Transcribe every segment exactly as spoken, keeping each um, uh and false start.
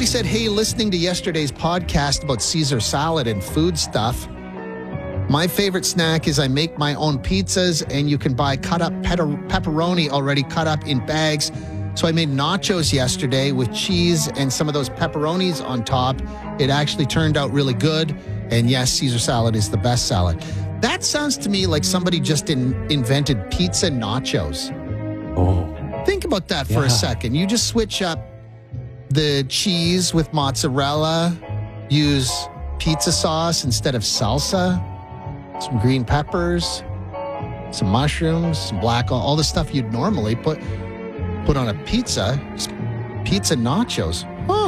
Somebody said, hey, listening to yesterday's podcast about Caesar salad and food stuff, my favorite snack is I make my own pizzas, and you can buy cut up pepperoni already cut up in bags. So I made nachos yesterday with cheese and some of those pepperonis on top. It actually turned out really good. And yes, Caesar salad is the best salad. That sounds to me like somebody just in, invented pizza nachos. Oh. Think about that for Yeah. a second. You just switch up the cheese with mozzarella, use pizza sauce instead of salsa, some green peppers, some mushrooms, some black, all the stuff you'd normally put put on a pizza. Just pizza nachos. Huh.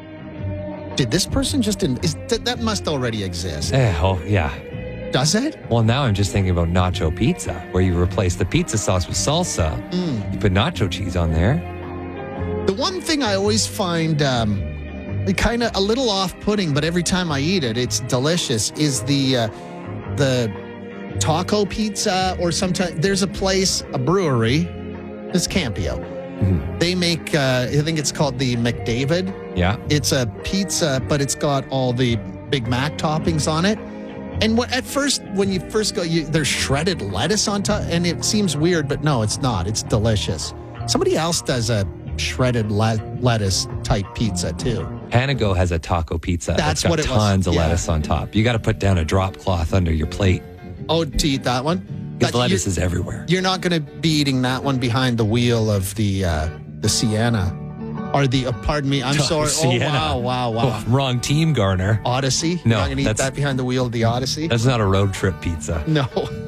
Did this person just in, is that, that must already exist? Eh, oh, yeah. Does it? Well, now I'm just thinking about nacho pizza, where you replace the pizza sauce with salsa. Mm. You put nacho cheese on there. The one thing I always find um, kind of a little off-putting, but every time I eat it, it's delicious, is the uh, the taco pizza, or sometimes there's a place, a brewery, it's Campio. Mm-hmm. They make, uh, I think it's called the McDavid. Yeah. It's a pizza, but it's got all the Big Mac toppings on it. And what, at first, when you first go, you, there's shredded lettuce on top, and it seems weird, but no, it's not. It's delicious. Somebody else does a shredded le- lettuce type pizza too. Panago has a taco pizza. That's got what it was. tons of Yeah. lettuce on top. You got to put down a drop cloth under your plate Oh, to eat that one? because That- lettuce you're, is everywhere. you're not going to be eating that one behind the wheel of the uh, the Sienna. Or the, uh, pardon me, I'm Oh, sorry. Sienna. Oh, wow, wow, wow. Oh, wrong team, Garner. Odyssey? You're No, not going to eat that's- that behind the wheel of the Odyssey? That's not a road trip pizza. No.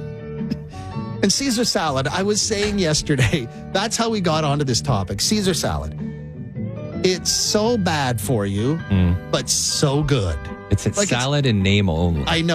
And Caesar salad, I was saying yesterday, that's how we got onto this topic. Caesar salad. It's so bad for you, Mm. but so good. It's a Like it's- salad in name only. I know.